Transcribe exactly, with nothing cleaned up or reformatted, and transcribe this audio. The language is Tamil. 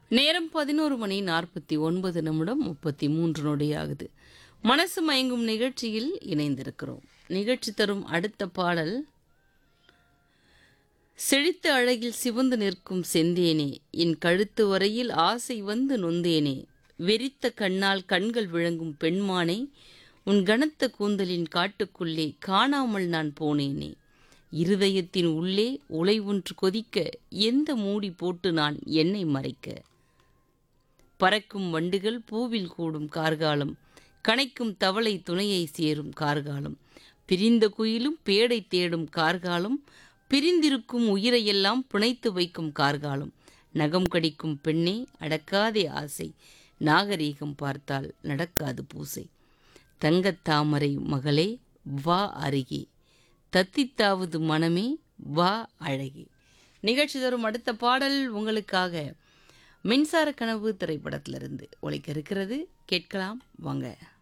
நேரம் பதினொரு மணி நாற்பத்தி ஒன்பது நிமிடம் முப்பத்தி மூன்று நொடியாகுது. மனசு மயங்கும் நிகழ்ச்சியில் இணைந்திருக்கிறோம். நிகழ்ச்சி தரும் அடுத்த பாடல், செழித்த அழகில் சிவந்து நிற்கும் செந்தேனே, என் கழுத்து வரையில் ஆசை வந்து நொந்தேனே, வெறித்த கண்ணால் கண்கள் விளங்கும் பெண்மானே, உன் கனத்த கூந்தலின் காட்டுக்குள்ளே காணாமல் நான் போனேனே, இருதயத்தின் உள்ளே உலை ஒன்று கொதிக்க எந்த மூடி போட்டு நான் என்னை மறைக்க, பறக்கும் வண்டுகள் பூவில் கூடும் கார்காலம், கனைக்கும் தவளை துணையை சேரும் கார்காலம், பிரிந்த குயிலும் பேடை தேடும் கார்காலம், பிரிந்திருக்கும் உயிரையெல்லாம் பிணைத்து வைக்கும் கார்காலம், நகம் கடிக்கும் பெண்ணே அடக்காதே ஆசை, நாகரீகம் பார்த்தால் நடக்காது பூசை, தங்கத் தாமரை மகளே வா அருகே, தத்தித்தாவது மனமே வா அழகே. நிகழ்ச்சி தரும் அடுத்த பாடல் உங்களுக்காக மின்சார கனவு திரைப்படத்திலிருந்து ஒலிக்க இருக்கிறது. கேட்கலாம் வாங்க.